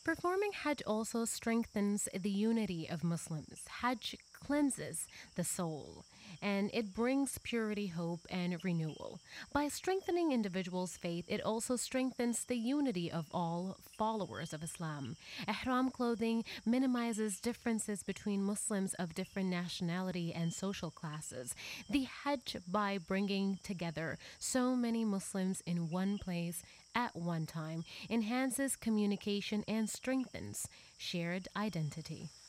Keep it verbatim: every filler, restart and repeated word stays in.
Performing Hajj also strengthens the unity of Muslims. Hajj cleanses the soul and it brings purity, hope, and renewal. By strengthening individuals' faith, it also strengthens the unity of all followers of Islam. Ihram clothing minimizes differences between Muslims of different nationality and social classes. The Hajj, by bringing together so many Muslims in one place at one time, enhances communication and strengthens shared identity.